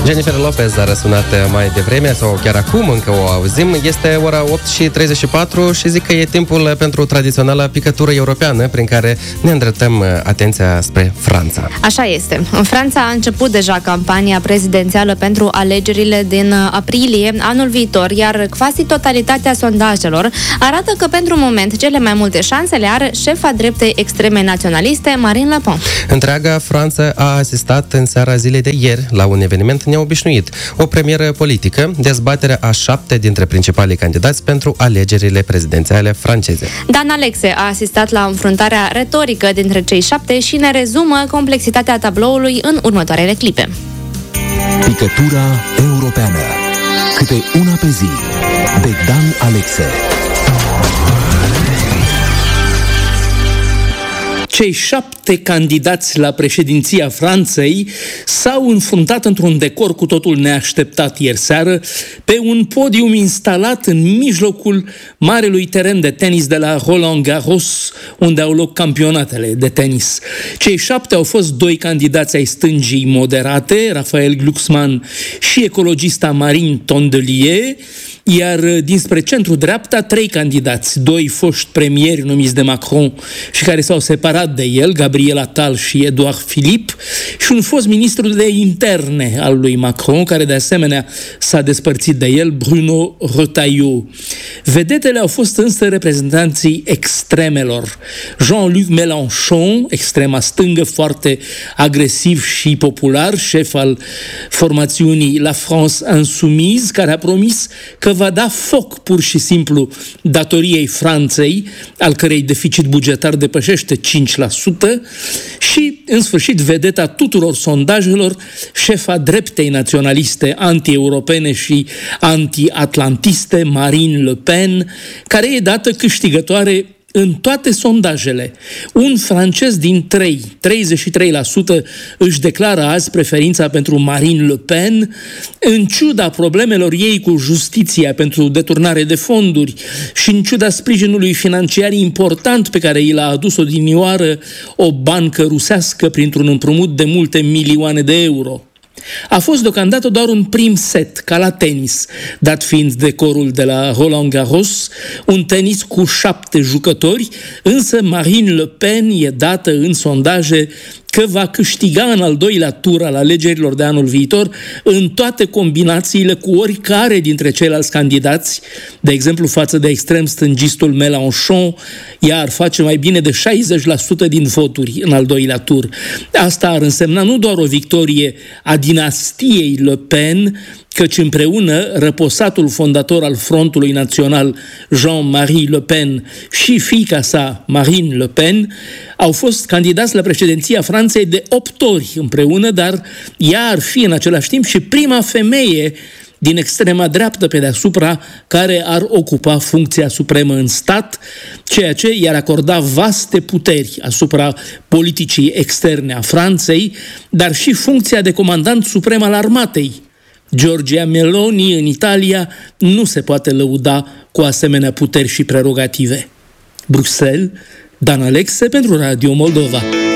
Jennifer Lopez a răsunat mai devreme, sau chiar acum încă o auzim. Este ora 8:34 și zic că e timpul pentru tradiționala picătură europeană, prin care ne îndreptăm atenția spre Franța. Așa este. În Franța a început deja campania prezidențială pentru alegerile din aprilie anul viitor, iar quasi totalitatea sondajelor arată că pentru moment cele mai multe șanse le are șefa dreptei extreme naționaliste, Marine Le Pen. Întreaga Franță a asistat în seara zilei de ieri la un eveniment neobișnuit, o premieră politică, dezbaterea a 7 dintre principalii candidați pentru alegerile prezidențiale franceze. Dan Alexe a asistat la înfruntarea retorică dintre cei 7 și ne rezumă complexitatea tabloului în următoarele clipe. Picătura europeană. Câte una pe zi. De Dan Alexe. Cei 7 candidați la președinția Franței s-au înfruntat într-un decor cu totul neașteptat ieri seară, pe un podium instalat în mijlocul marelui teren de tenis de la Roland Garros, unde au loc campionatele de tenis. Cei 7 au fost 2 candidați ai stângii moderate, Raphael Glucksmann și ecologista Marine Tondelier, iar dinspre centru-dreapta 3 candidați, 2 foști premieri numiți de Macron și care s-au separat de el, Gabriel Attal și Edouard Philippe, și un fost ministru de interne al lui Macron, care de asemenea s-a despărțit de el, Bruno Retailleau. Vedetele au fost însă reprezentanții extremelor. Jean-Luc Mélenchon, extrema stângă, foarte agresiv și popular, șef al formațiunii La France Insoumise, care a promis că va da foc pur și simplu datoriei Franței, al cărei deficit bugetar depășește 5%, și, în sfârșit, vedeta tuturor sondajelor, șefa dreptei naționaliste anti-europene și anti-atlantiste, Marine Le Pen, care e dată câștigătoare în toate sondajele. Un francez din 3, 33%, își declară azi preferința pentru Marine Le Pen, în ciuda problemelor ei cu justiția pentru deturnare de fonduri și în ciuda sprijinului financiar important pe care i l-a adus odinioară o bancă rusească printr-un împrumut de multe milioane de euro. A fost deocamdată doar un prim set, ca la tenis, dat fiind decorul de la Roland Garros, un tenis cu 7 jucători, însă Marine Le Pen e dată în sondaje că va câștiga în al doilea tur al alegerilor de anul viitor în toate combinațiile cu oricare dintre ceilalți candidați. De exemplu, față de extrem stângistul Mélenchon, ea ar face mai bine de 60% din voturi în al doilea tur. Asta ar însemna nu doar o victorie a dinastiei Le Pen, căci împreună răposatul fondator al Frontului Național, Jean-Marie Le Pen, și fiica sa, Marine Le Pen, au fost candidați la președinția Franței de 8 ori împreună, dar ea ar fi în același timp și prima femeie din extrema dreaptă pe deasupra care ar ocupa funcția supremă în stat, ceea ce i-ar acorda vaste puteri asupra politicii externe a Franței, dar și funcția de comandant suprem al armatei. Giorgia Meloni în Italia nu se poate lăuda cu asemenea puteri și prerogative. Bruxelles, Dan Alexe pentru Radio Moldova.